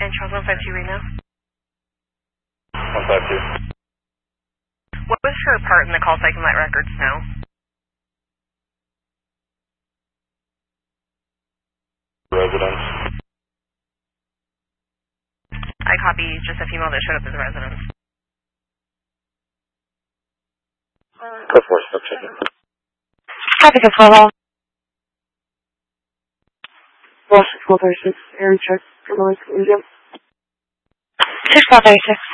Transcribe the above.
And Charles 152 Reno. 152. What was her part in the call so I can let records know? Residence. I copy just a female that showed up as a resident. Go for it, stop checking. Copy the call. Boston 436, area check, Illinois, Indian. 6536.